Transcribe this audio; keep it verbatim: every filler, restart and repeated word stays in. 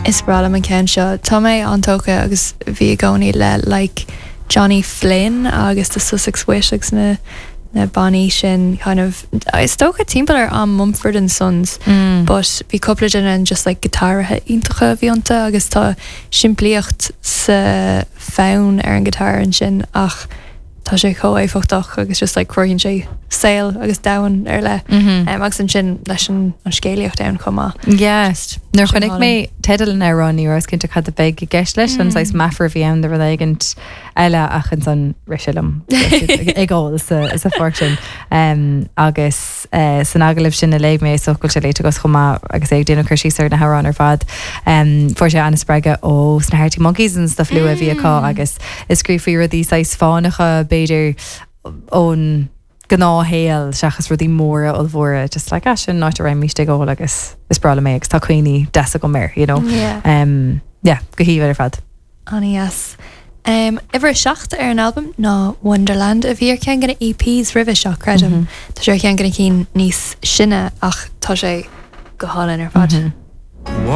Is brala man cen seo Tá mé antócha agus bhí gcónaí le like Johnny Flynn agus the Sussex Wish agus na na Bonnie sin kind of is tócha timpeall ar an Mumford and Sons Mm. but bhí coppla den just like gitarthe iontacha bhíonta agus tá siimplíocht sa fán ar an gitar an sin ach tá sé có éfachtach agus just like chuirn sé saoil agus dain ar le Mhm. um, agus an sin leis an an scéalaocht dain chumá. Yes. Nor Sin chunig hálan. mé tedal na Ronnie ras cinnte cad a beg i gceist leis an sais mafar bhí an de bhgant eile achan san riisiilm ag gáil is a is a fortune um, agus uh, san agalibh sin na léig mé socail se léite agus chumá agus ag déanana chuirsí ar na harán ar fad um, for sé anna spreige ó sna Harty Monkeys an sta fluú a bhí aá agus is scrífaí ruí sais fánacha beidir ón gnáhéal seachas rudí móra ó bhra just like ah sin náit a raim míiste ggó agus is brala mé agus tá chuoine de go mér you know Yeah. um, yeah go híh ar fad Annie yes. Um, Iver seachta ar an album ná Wonderland a bhír cean gona E Ps rih seo credim Tá sé cean gona cín níos sinne ach tá sé go hálan ar fad. Mhm.